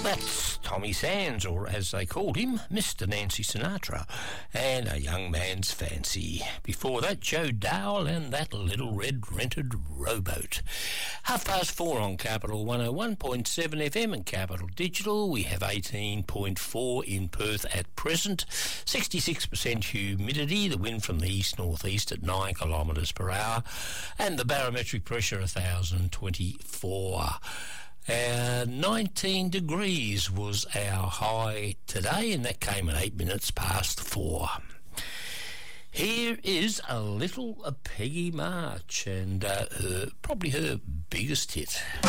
That's Tommy Sands, or as they called him, Mr. Nancy Sinatra, and A Young Man's Fancy. Before that, Joe Dowell and That Little Red Rented Rowboat. 4:30 on Capital 101.7 FM and Capital Digital. We have 18.4 in Perth at present, 66% humidity, the wind from the east-northeast at 9 kilometres per hour, and the barometric pressure 1,024. 19 degrees was our high today, and that came at 8 minutes past 4. Here is a little Peggy March, and probably her biggest hit.